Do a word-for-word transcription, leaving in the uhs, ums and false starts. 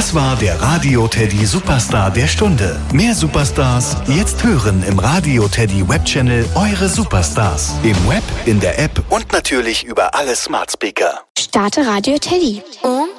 Das war der Radio Teddy Superstar der Stunde. Mehr Superstars jetzt hören im Radio Teddy Webchannel Eure Superstars. Im Web, in der App und natürlich über alle Smart Speaker. Starte Radio Teddy. Und